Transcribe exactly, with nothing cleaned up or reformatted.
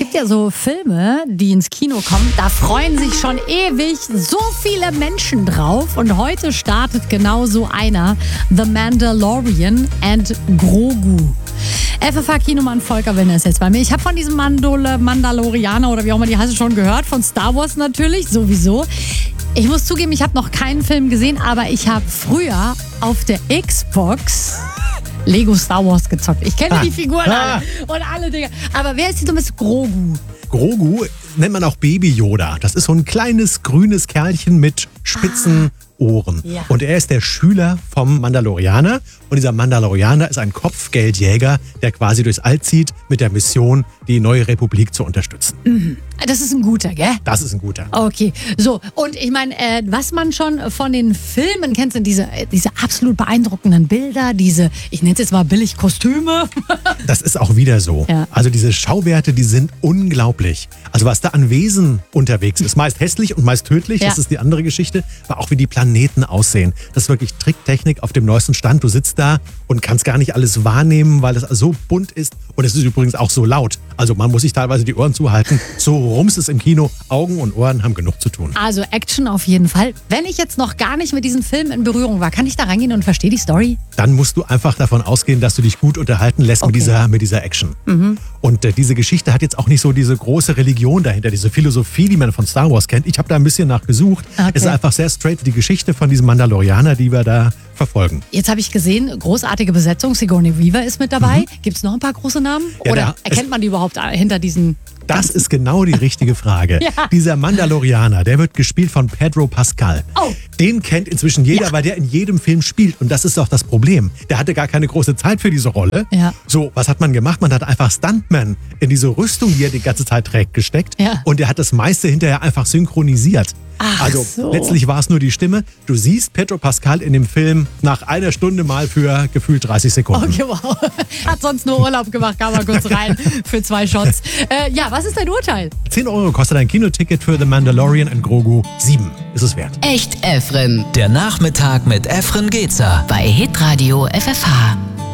gibt ja so Filme, die ins Kino kommen, da freuen sich schon ewig so viele Menschen drauf. Und heute startet genau so einer, The Mandalorian and Grogu. F F H-Kinomann Volker Willner ist jetzt bei mir. Ich habe von diesem Mandol- Mandalorianer oder wie auch immer die heißen schon gehört, von Star Wars natürlich, sowieso. Ich muss zugeben, ich habe noch keinen Film gesehen, aber ich habe früher auf der Xbox Lego Star Wars gezockt. Ich kenne die Figuren alle und alle Dinge. Aber wer ist die dummes Grogu? Grogu nennt man auch Baby Yoda. Das ist so ein kleines grünes Kerlchen mit spitzen Ohren. Ja. Und er ist der Schüler vom Mandalorianer. Und dieser Mandalorianer ist ein Kopfgeldjäger, der quasi durchs All zieht mit der Mission, die neue Republik zu unterstützen. Mhm. Das ist ein guter, gell? Das ist ein guter. Okay, so. Und ich meine, äh, was man schon von den Filmen kennt, sind diese, äh, diese absolut beeindruckenden Bilder, diese, ich nenne es jetzt mal billig Kostüme. Das ist auch wieder so. Ja. Also diese Schauwerte, die sind unglaublich. Also was da an Wesen unterwegs ist, meist hässlich und meist tödlich, Ja. das ist die andere Geschichte, aber auch wie die Planeten aussehen. Das ist wirklich Tricktechnik auf dem neuesten Stand. Du sitzt da und kannst gar nicht alles wahrnehmen, weil es so bunt ist und es ist übrigens auch so laut. Also man muss sich teilweise die Ohren zuhalten. So rums es im Kino. Augen und Ohren haben genug zu tun. Also Action auf jeden Fall. Wenn ich jetzt noch gar nicht mit diesem Film in Berührung war, kann ich da reingehen und verstehe die Story? Dann musst du einfach davon ausgehen, dass du dich gut unterhalten lässt Okay. mit, dieser, mit dieser Action. Mhm. Und äh, diese Geschichte hat jetzt auch nicht so diese große Religion dahinter, diese Philosophie, die man von Star Wars kennt. Ich habe da ein bisschen nachgesucht. Okay. Es ist einfach sehr straight die Geschichte von diesem Mandalorianer, die wir da verfolgen. Jetzt habe ich gesehen, großartige Besetzung. Sigourney Weaver ist mit dabei. Gibt es noch ein paar große Namen? Ja, Oder da- erkennt man die überhaupt hinter diesen... Das ist genau die richtige Frage. Ja. Dieser Mandalorianer, der wird gespielt von Pedro Pascal. Oh. Den kennt inzwischen jeder, Ja. weil der in jedem Film spielt. Und das ist doch das Problem. Der hatte gar keine große Zeit für diese Rolle. Ja. So, was hat man gemacht? Man hat einfach Stuntman in diese Rüstung, die er die ganze Zeit trägt, gesteckt. Ja. Und der hat das meiste hinterher einfach synchronisiert. Ach also so. letztlich war es nur die Stimme. Du siehst Pedro Pascal in dem Film nach einer Stunde mal für gefühlt dreißig Sekunden. Okay, wow. Hat sonst nur Urlaub gemacht, kam mal kurz rein für zwei Shots. Äh, ja, was ist dein Urteil? zehn Euro kostet ein Kinoticket für The Mandalorian and Grogu. sieben ist es wert. Echt Efren. Der Nachmittag mit Efren Gezer. Bei Hitradio F F H.